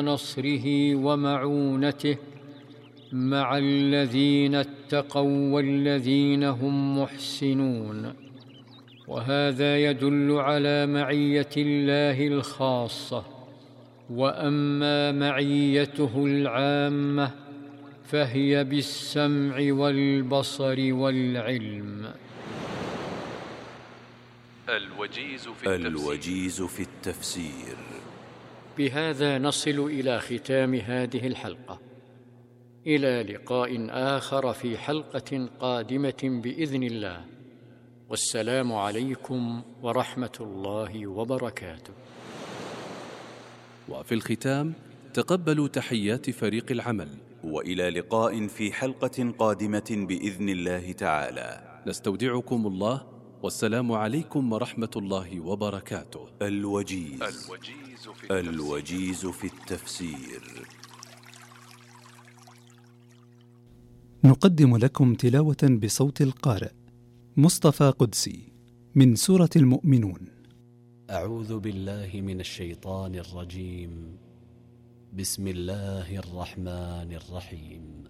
نصره ومعونته مع الذين اتقوا والذين هم محسنون. وهذا يدل على معية الله الخاصة. وأما معيته العامة فهي بالسمع والبصر والعلم. الوجيز في التفسير. بهذا نصل إلى ختام هذه الحلقة. إلى لقاء آخر في حلقة قادمة بإذن الله. والسلام عليكم ورحمة الله وبركاته. وفي الختام تقبلوا تحيات فريق العمل، وإلى لقاء في حلقة قادمة بإذن الله تعالى. نستودعكم الله، والسلام عليكم ورحمة الله وبركاته. الوجيز في التفسير. نقدم لكم تلاوة بصوت القارئ مصطفى قدسي من سورة المؤمنون. أعوذ بالله من الشيطان الرجيم. بسم الله الرحمن الرحيم.